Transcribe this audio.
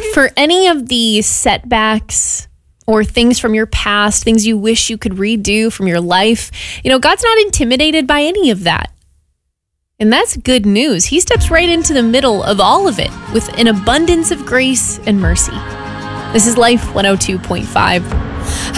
For any of the setbacks or things from your past, things you wish you could redo from your life, God's not intimidated by any of that. And that's good news. He steps right into the middle of all of it with an abundance of grace and mercy. This is Life 102.5.